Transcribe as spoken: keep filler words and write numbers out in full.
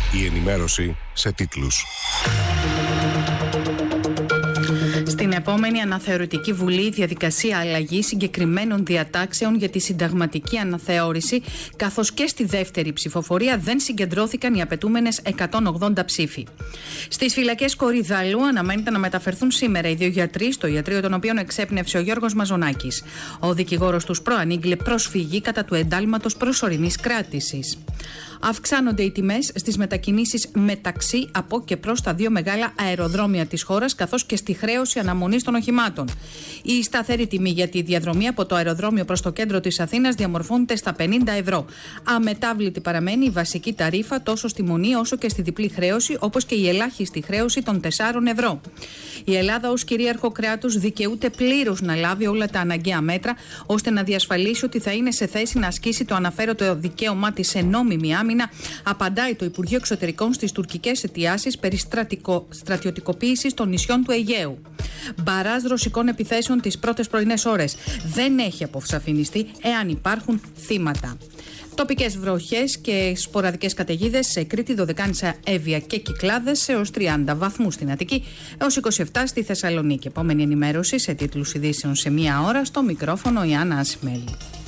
Η ενημέρωση σε τίτλους. Στην επόμενη αναθεωρητική βουλή, η διαδικασία αλλαγής συγκεκριμένων διατάξεων για τη συνταγματική αναθεώρηση, καθώς και στη δεύτερη ψηφοφορία, δεν συγκεντρώθηκαν οι απαιτούμενες εκατόν ογδόντα ψήφοι. Στις φυλακές Κορυδαλού αναμένεται να μεταφερθούν σήμερα οι δύο γιατροί, στο ιατρείο των οποίων εξέπνευσε ο Γιώργος Μαζονάκης. Ο δικηγόρος τους προανήγγειλε προσφυγή κατά του εντάλματος προσωρινής κράτησης. Αυξάνονται οι τιμές στις μετακινήσεις μεταξύ, από και προς τα δύο μεγάλα αεροδρόμια της χώρας, καθώς και στη χρέωση αναμονής των οχημάτων. Η σταθερή τιμή για τη διαδρομή από το αεροδρόμιο προς το κέντρο της Αθήνας διαμορφώνεται στα πενήντα ευρώ. Αμετάβλητη παραμένει η βασική ταρίφα τόσο στη μονή όσο και στη διπλή χρέωση, όπως και η ελάχιστη χρέωση των τεσσάρων ευρώ. Η Ελλάδα ως κυρίαρχο κράτος δικαιούται πλήρως να λάβει όλα τα αναγκαία μέτρα, ώστε να διασφαλίσει ότι θα είναι σε θέση να ασκήσει το αναφέροτο δικαίωμά της σε νόμιμη άμυνα, απαντάει το Υπουργείο Εξωτερικών στις τουρκικές αιτιάσεις περί στρατικο... στρατιωτικοποίησης των νησιών του Αιγαίου. Μπαράζ ρωσικών επιθέσεων τις πρώτες πρωινές ώρες. Δεν έχει αποσαφινιστεί εάν υπάρχουν θύματα. Τοπικές βροχές και σποραδικές καταιγίδες σε Κρήτη, Δωδεκάνησα, Εύβοια και Κυκλάδες, έως τριάντα βαθμούς στην Αττική, έως είκοσι επτά στη Θεσσαλονίκη. Επόμενη ενημέρωση σε τίτλους ειδήσεων σε μία ώρα, στο μικρόφωνο η Άννα Ασημέλη.